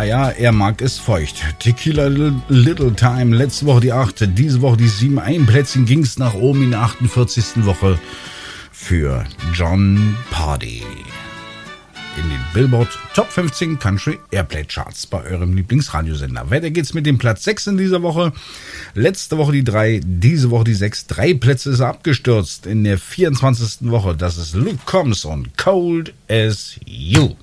Ja, er mag es feucht. Tequila Little Time, letzte Woche die 8, diese Woche die 7. Ein Plätzchen ging es nach oben in der 48. Woche für Jon Pardi. In den Billboard Top 15 Country Airplay Charts bei eurem Lieblingsradiosender. Weiter geht's mit dem Platz 6 in dieser Woche. Letzte Woche die 3, diese Woche die 6. 3 Plätze ist er abgestürzt in der 24. Woche. Das ist Luke Combs und Cold as You.